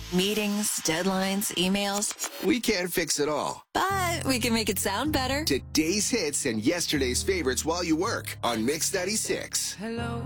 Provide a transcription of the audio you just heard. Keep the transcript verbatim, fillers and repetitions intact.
Meetings, deadlines, emails. We can't fix it all. But we can make it sound better. Today's hits and yesterday's favorites while you work on Mix ninety-six. Hello,